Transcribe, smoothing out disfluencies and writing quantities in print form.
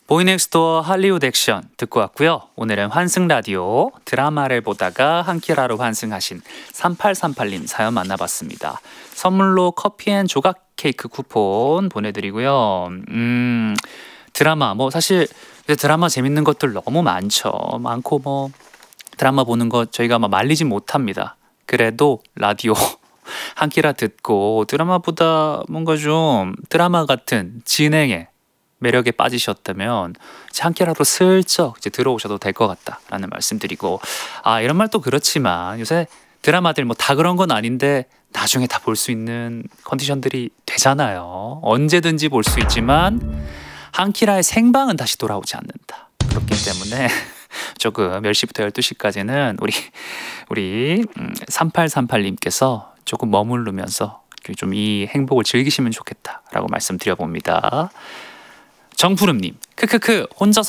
보이넥스토어 할리우드 액션 듣고 왔고요. 오늘은 환승 라디오 드라마를 보다가 한 끼라로 환승하신 3838님 사연 만나봤습니다. 선물로 커피 앤 조각 케이크 쿠폰 보내드리고요. 드라마 사실 드라마 재밌는 것들 너무 많고 드라마 보는 거 저희가 말리진 못합니다. 그래도 라디오 한 끼라 듣고 드라마보다 뭔가 좀 드라마 같은 진행에 매력에 빠지셨다면 한 끼라도 슬쩍 이제 들어오셔도 될 것 같다라는 말씀드리고, 이런 말도 그렇지만 요새 드라마들 다 그런 건 아닌데 나중에 다 볼 수 있는 컨디션들이 되잖아요. 언제든지 볼 수 있지만 한 끼라의 생방은 다시 돌아오지 않는다. 그렇기 때문에 조금 10시부터 12시까지는 우리 3838님께서 조금 머무르면서 좀 이 행복을 즐기시면 좋겠다라고 말씀드려봅니다. 정푸름님, 크크크 혼자서